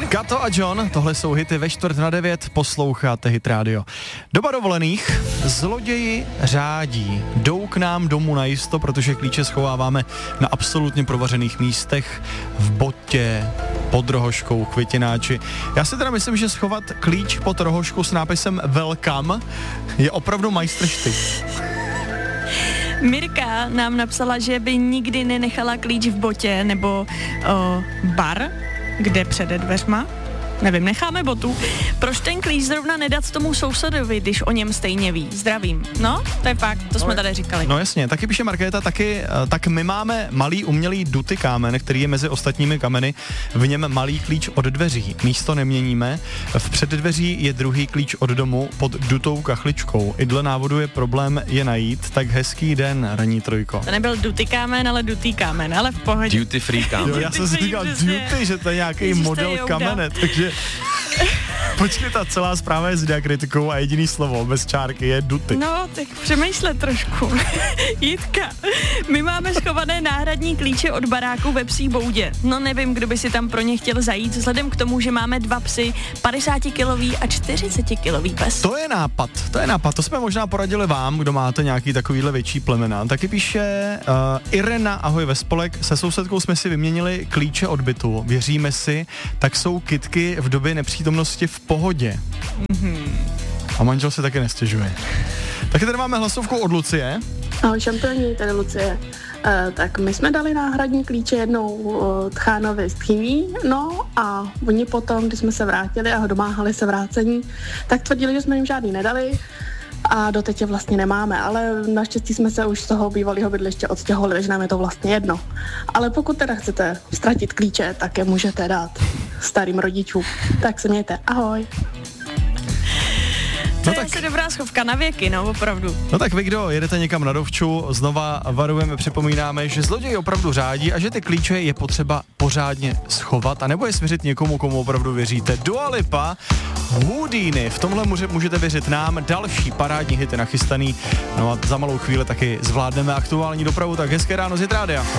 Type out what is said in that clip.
Kato a John, tohle jsou hity ve 8:45, posloucháte Hit Radio. Doba dovolených, zloději řádí, jdou k nám domů najisto, protože klíče schováváme na absolutně provařených místech, v botě, pod rohoškou, květináči. Já si teda myslím, že schovat klíč pod rohošku s nápisem Welcome je opravdu majstrštyk. Mirka nám napsala, že by nikdy nenechala klíč v botě nebo bar, kde před dveřma. Nevím, necháme botu. Proč ten klíč zrovna nedat tomu sousedovi, když o něm stejně ví? Zdravím. No, to je fakt, to jsme tady říkali. No jasně, taky píše Markéta, tak my máme malý umělý duty kámen, který je mezi ostatními kameny, v něm malý klíč od dveří. Místo neměníme, v předdveří je druhý klíč od domu pod dutou kachličkou. I dle návodu je problém je najít, tak hezký den, ranní trojko. To nebyl duty kámen, ale dutý kámen, ale v pohodě. Duty free kámen. Jo, já jsem si říkal duty, že to je nějaký model kamene, takže počkej, ta celá zpráva je s diakritikou a jediný slovo bez čárky je duty. No, tak přemýšle trošku. Jitka, my máme schované náhradní klíče od baráku ve psí boudě. No nevím, kdo by si tam pro ně chtěl zajít, vzhledem k tomu, že máme 2 psy, 50-kilový a 40-kilový pes. To je nápad, to jsme možná poradili vám, kdo máte nějaký takovýhle větší plemena. Taky píše Irena, ahoj ve spolek, se sousedkou jsme si vyměnili klíče od bytu, věříme si, tak jsou kytky v době nepřítomnosti v pohodě. A manžel se taky nestěžuje. Taky tady máme hlasovku od Lucie. Ahoj šampioni, tady Lucie. Tak my jsme dali náhradní klíče jednou Tchánovi z Tchýní, no a oni potom, když jsme se vrátili a domáhali se vrácení, tak tvrdili, že jsme jim žádný nedali a doteď je vlastně nemáme, ale naštěstí jsme se už z toho bývalého bydliště odstěhovali, takže nám je to vlastně jedno. Ale pokud teda chcete ztratit klíče, tak je můžete dát starým rodičům. Tak se mějte, ahoj. To je asi dobrá schovka na věky, no opravdu. No tak vy, kdo jedete někam na dovču, znova varujeme, připomínáme, že zloději opravdu řádí a že ty klíče je potřeba pořádně schovat a nebo je svěřit někomu, komu opravdu věříte. Dua Lipa, Houdini, v tomhle můžete věřit nám, další parádní hity nachystaný, no a za malou chvíli taky zvládneme aktuální dopravu, tak hezké ráno z Hit Rádia.